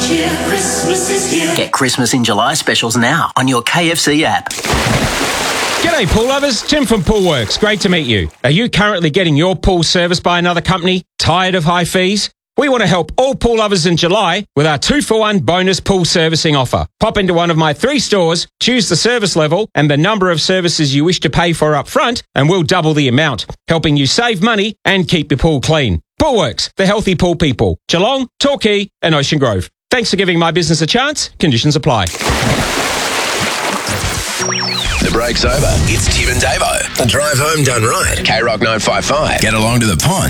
cheer, Christmas is here. Get Christmas in July specials now on your KFC app. G'day pool lovers, Tim from Poolworks. Great to meet you. Are you currently getting your pool serviced by another company? Tired of high fees? We want to help all pool lovers in July with our 2-for-1 bonus pool servicing offer. Pop into one of my 3 stores, choose the service level and the number of services you wish to pay for up front, and we'll double the amount, helping you save money and keep your pool clean. Poolworks, the healthy pool people. Geelong, Torquay and Ocean Grove. Thanks for giving my business a chance. Conditions apply. The break's over. It's Tim and Davo. The drive home done right. K-Rock 955. Get along to the pond.